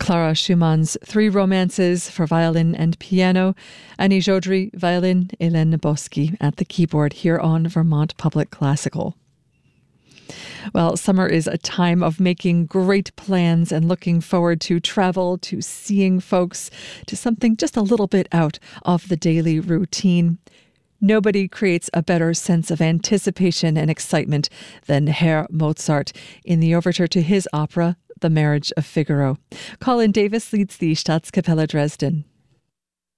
Clara Schumann's Three Romances for violin and piano, Annie Jodry, violin, Hélène Naboski at the keyboard here on Vermont Public Classical. Well, summer is a time of making great plans and looking forward to travel, to seeing folks, to something just a little bit out of the daily routine. Nobody creates a better sense of anticipation and excitement than Herr Mozart in the overture to his opera, The Marriage of Figaro. Colin Davis leads the Staatskapelle Dresden.